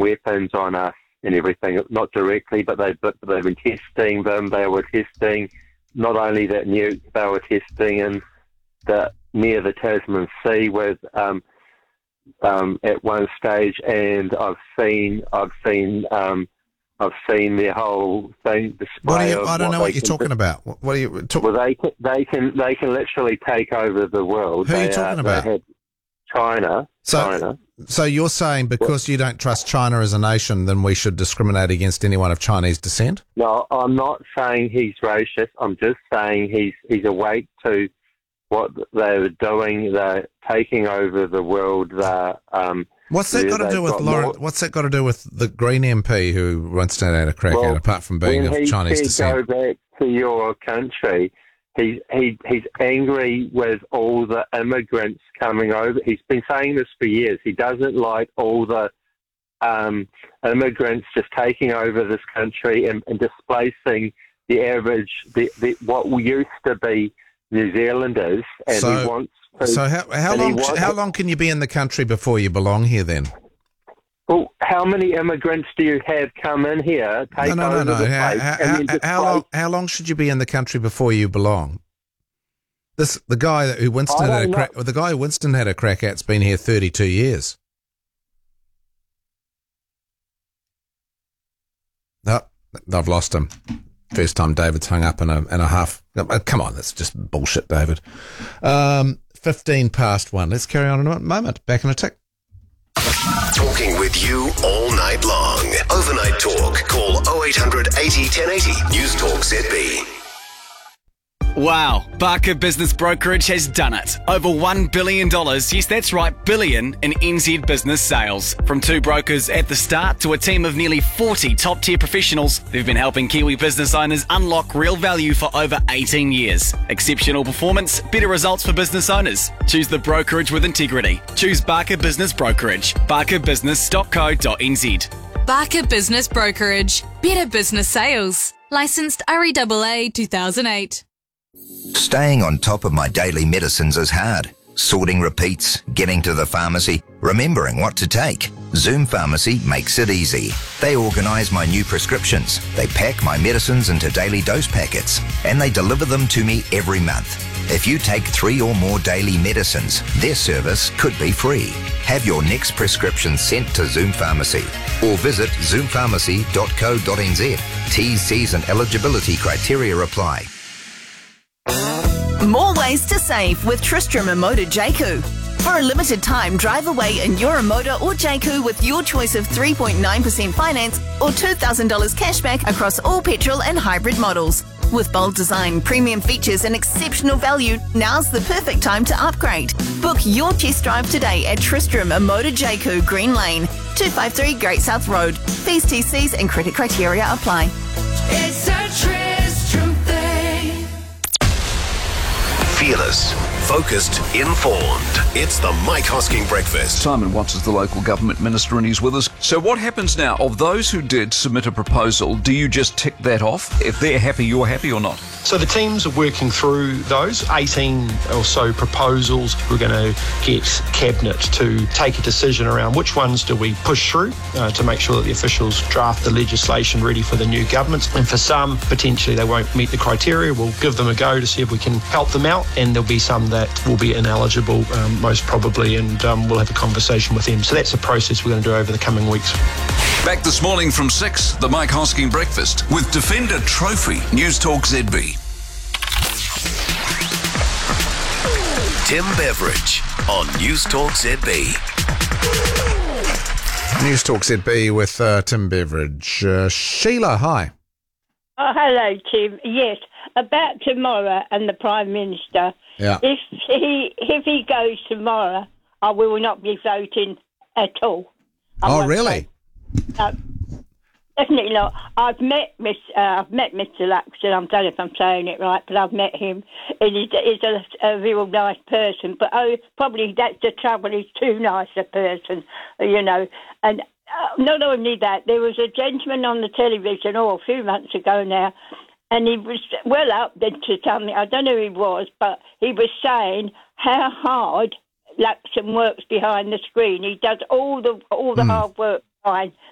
weapons on us and everything. Not directly, but they've been testing them. They were testing not only that nuke, they were testing in near the Tasman Sea with at one stage, and I've seen their whole thing display. I don't know what you're talking about. What are you talking? Well, they can literally take over the world. Who are you talking about? China. So you're saying because you don't trust China as a nation, then we should discriminate against anyone of Chinese descent? No, I'm not saying he's racist. I'm just saying he's awake to what they're doing. They're taking over the world. What's that got to do with Lawrence? What's that got to do with the Green MP who Winston had a crack at, apart from being of Chinese descent? Go back to your country. He's angry with all the immigrants coming over. He's been saying this for years. He doesn't like all the immigrants just taking over this country and displacing the average, what used to be New Zealanders. And he wants to. So how long can you be in the country before you belong here then? Well, how many immigrants do you have come in here? How long should you be in the country before you belong? The guy who Winston had a crack at's been here 32 years. No, I've lost him. First time David's hung up in a half. Come on, that's just bullshit, David. 1:15. Let's carry on in a moment. Back in a tick. Talking with you all night long. Overnight talk. Call 0800 80 1080. News Talk ZB. Wow, Barker Business Brokerage has done it. Over $1 billion, yes that's right, billion, in NZ business sales. From 2 brokers at the start to a team of nearly 40 top-tier professionals, they've been helping Kiwi business owners unlock real value for over 18 years. Exceptional performance, better results for business owners. Choose the brokerage with integrity. Choose Barker Business Brokerage. barkerbusiness.co.nz. Barker Business Brokerage. Better business sales. Licensed REAA 2008. Staying on top of my daily medicines is hard. Sorting repeats, getting to the pharmacy, remembering what to take. Zoom Pharmacy makes it easy. They organise my new prescriptions. They pack my medicines into daily dose packets, and they deliver them to me every month. If you take 3 or more daily medicines, their service could be free. Have your next prescription sent to Zoom Pharmacy or visit zoompharmacy.co.nz. T's, C's and eligibility criteria apply. More ways to save with Tristram and Motor Jaku. For a limited time, drive away in your Motor or Jaku with your choice of 3.9% finance or $2,000 cashback across all petrol and hybrid models. With bold design, premium features and exceptional value, now's the perfect time to upgrade. Book your test drive today at Tristram and Motor Jaku, Green Lane, 253 Great South Road. Fees, TCs and credit criteria apply. It's a Tristram thing. Fearless, focused, informed. It's the Mike Hosking Breakfast. Simon Watts is the local government minister and he's with us. So what happens now? Of those who did submit a proposal, do you just tick that off? If they're happy, you're happy or not? So the teams are working through those 18 or so proposals. We're going to get Cabinet to take a decision around which ones do we push through to make sure that the officials draft the legislation ready for the new government. And for some, potentially they won't meet the criteria. We'll give them a go to see if we can help them out. And there'll be some that will be ineligible, most probably, and we'll have a conversation with them. So that's a process we're going to do over the coming weeks. Back this morning from 6, the Mike Hosking Breakfast with Defender Trophy, News Talk ZB. Tim Beveridge on News Talk ZB. News Talk ZB with Tim Beveridge. Sheila, hi. Oh, hello, Tim. Yes, about tomorrow and the Prime Minister. Yeah. If he goes tomorrow, I will not be voting at all. Really? Definitely not. I've met Mr. Laxton. I don't know if I'm saying it right, but I've met him, and he's a real nice person. But probably that's the trouble. He's too nice a person, you know. And not only that, there was a gentleman on the television, a few months ago now, and he was well up to something. I don't know who he was, but he was saying how hard Laxton works behind the screen. He does all the hard work behind